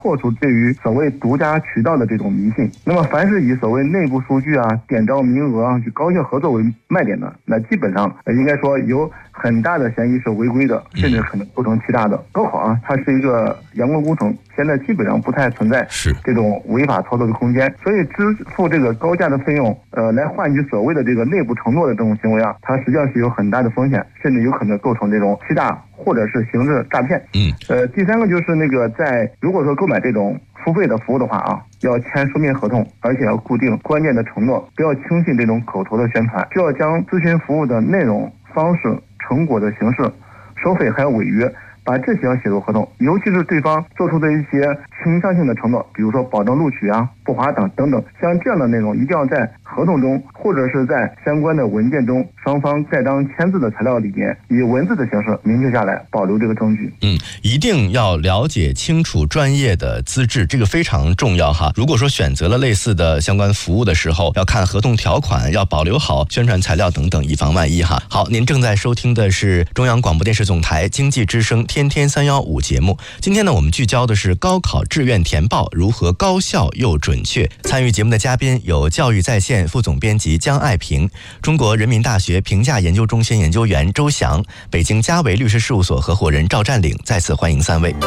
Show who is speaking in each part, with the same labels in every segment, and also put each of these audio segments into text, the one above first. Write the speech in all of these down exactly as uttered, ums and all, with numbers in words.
Speaker 1: 破除对于所谓独家渠道的这种迷信。那么凡是以所谓内部数据啊、点招名额啊、与高校合作为卖点的，那基本上应该说有很大的嫌疑是违规的，甚至可能构成欺诈的。高考啊，它是一个阳光工程，现在基本上不太存在这种违法操作的空间，所以支付这个高价的费用，呃，来换取所谓的这个内部承诺的这种行为啊，它实际上是有很大的风险，甚至有可能构成这种欺诈或者是刑事诈骗。
Speaker 2: 嗯，
Speaker 1: 呃，第三个就是那个在如果说购买这种付费的服务的话啊，要签书面合同，而且要固定关键的承诺，不要轻信这种口头的宣传，需要将咨询服务的内容、方式、成果的形式、收费还有违约，把这些要写入合同，尤其是对方做出的一些倾向性的承诺，比如说保证录取啊、不划等等等，像这样的内容一定要在合同中或者是在相关的文件中，双方盖章签字的材料里面以文字的形式明确下来，保留这个证据。
Speaker 2: 嗯，一定要了解清楚专业的资质，这个非常重要哈。如果说选择了类似的相关服务的时候，要看合同条款，要保留好宣传材料等等，以防万一哈。好，您正在收听的是中央广播电视总台经济之声天天三幺五节目。今天呢，我们聚焦的是高考志愿填报如何高效又准确。参与节目的嘉宾有教育在线副总编辑江爱萍，中国人民大学评价研究中心研究员周翔，北京嘉维律师事务所合伙人赵占领。再次欢迎三位。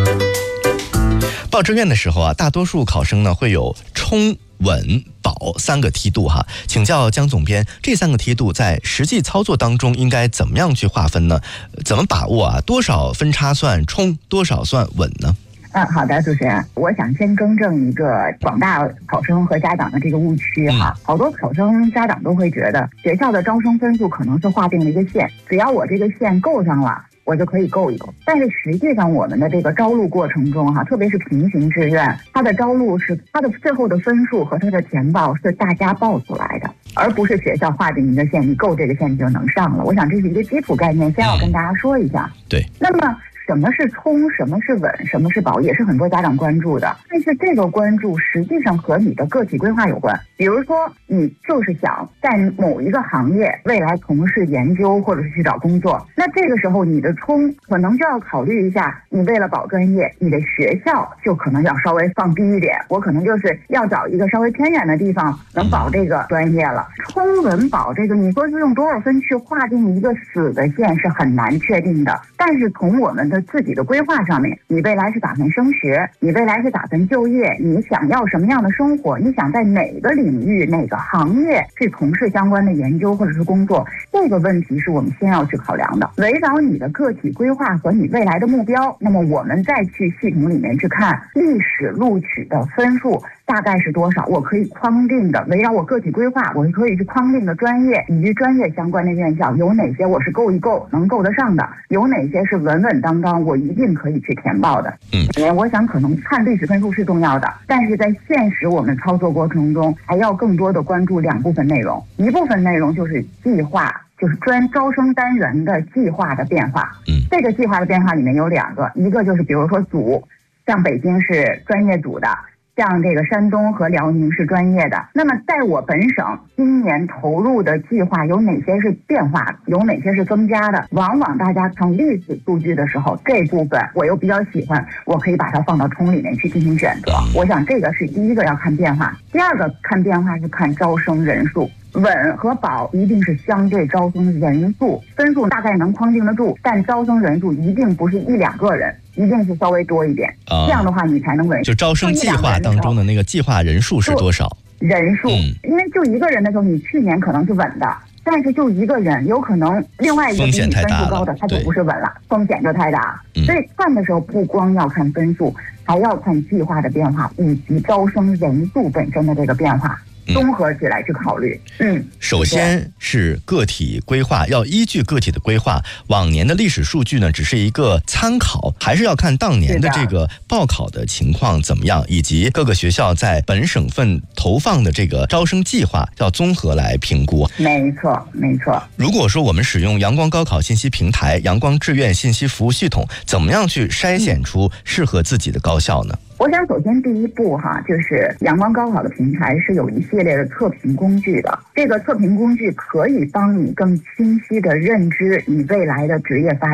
Speaker 2: 报志愿的时候啊，大多数考生呢会有冲、稳、保三个梯度哈。请教江总编，这三个梯度在实际操作当中应该怎么样去划分呢？怎么把握啊？多少分差算冲，多少算稳呢？
Speaker 3: 嗯，好的，主持人，我想先更正一个广大考生和家长的这个误区哈。好多考生家长都会觉得学校的招生分数可能是划定了一个线，只要我这个线够上了，我就可以够一够。但是实际上我们的这个招录过程中哈，特别是平行志愿，它的招录是它的最后的分数和它的填报是大家报出来的，而不是学校划定一个线，你够这个线你就能上了。我想这是一个基础概念，先要跟大家说一下。
Speaker 2: 对。
Speaker 3: 那么什么是冲，什么是稳，什么是保，也是很多家长关注的。但是这个关注实际上和你的个体规划有关。比如说你就是想在某一个行业未来从事研究或者是去找工作，那这个时候你的冲可能就要考虑一下，你为了保专业，你的学校就可能要稍微放低一点，我可能就是要找一个稍微偏远的地方能保这个专业了。冲稳保这个，你说是用多少分去划定一个死的线是很难确定的。但是从我们的自己的规划上面，你未来是打算升学，你未来是打算就业，你想要什么样的生活，你想在哪个领域哪个行业去从事相关的研究或者是工作，这个问题是我们先要去考量的。围绕你的个体规划和你未来的目标，那么我们再去系统里面去看历史录取的分数大概是多少，我可以框定的，围绕我个体规划，我可以去框定的专业以及专业相关的院校有哪些我是够一够能够得上的，有哪些是稳稳当当我一定可以去填报的。
Speaker 2: 嗯，
Speaker 3: 因为我想可能看历史分数是重要的，但是在现实我们操作过程中还要更多的关注两部分内容，一部分内容就是计划，就是专招生单元的计划的变化。
Speaker 2: 嗯，
Speaker 3: 这个计划的变化里面有两个，一个就是比如说组，像北京是专业组的，像这个山东和辽宁是专业的。那么在我本省今年投入的计划有哪些是变化，有哪些是增加的，往往大家看历史数据的时候，这部分我又比较喜欢，我可以把它放到冲里面去进行选择。我想这个是第一个要看变化。第二个看变化是看招生人数，稳和保一定是相对招生人数，分数大概能框定得住，但招生人数一定不是一两个人，一定是稍微多一点，啊、这样的话你才能稳。
Speaker 2: 就招生计划当中的那个计划人数是多少？
Speaker 3: 人数、嗯，因为就一个人的时候，你去年可能是稳的，但是就一个人，有可能另外一个比你分数高的，他就不是稳了，风险就太大。嗯、所以看的时候不光要看分数，还要看计划的变化以及招生人数本身的这个变化。综合起来去考虑。嗯，
Speaker 2: 首先是个体规划，要依据个体的规划。往年的历史数据呢，只是一个参考，还是要看当年的这个报考的情况怎么样，以及各个学校在本省份投放的这个招生计划，要综合来评估。
Speaker 3: 没错，没错。
Speaker 2: 如果说我们使用阳光高考信息平台、阳光志愿信息服务系统，怎么样去筛选出适合自己的高校呢？
Speaker 3: 我想首先第一步哈，就是阳光高考的平台是有一系列的测评工具的，这个测评工具可以帮你更清晰的认知你未来的职业发展，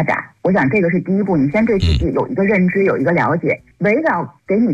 Speaker 3: 我想这个是第一步，你先对自己有一个认知，有一个了解，围绕给你